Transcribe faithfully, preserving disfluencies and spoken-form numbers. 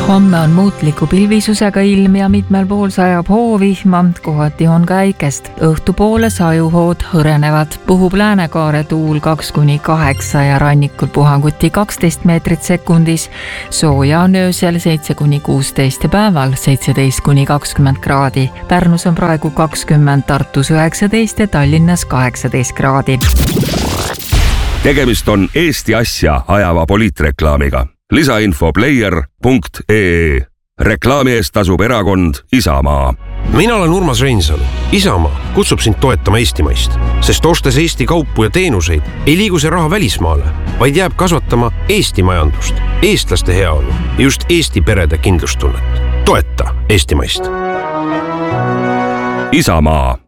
Homme on muutliku pilvisusega ilm ja mitmel pool sajab hoovihma, kohati on ka äikest. Õhtupoole sajuhood hõrenevad. Puhub läänekaare tuul kaks kuni kaheksa ja rannikul puhanguti kaksteist meetrit sekundis. Sooja on öösel seitse kuni kuusteist ja päeval seitseteist kuni kakskümmend kraadi. Pärnus on praegu kakskümmend, Tartus üheksateist ja Tallinnas kaheksateist kraadi. Tegemist on Eesti asja ajava poliitreklaamiga. Lisainfo player punkt ee. Reklaami eest tasub erakond Isamaa. Mina olen Urmas Reinsalu. Isamaa kutsub sind toetama Eestimaist, sest ostes Eesti kaupu ja teenuseid ei liigu see raha välismaale, vaid jääb kasvatama Eesti majandust, eestlaste heaolu ja just Eesti perede kindlustunnet. Toeta Eestimaist. Isamaa.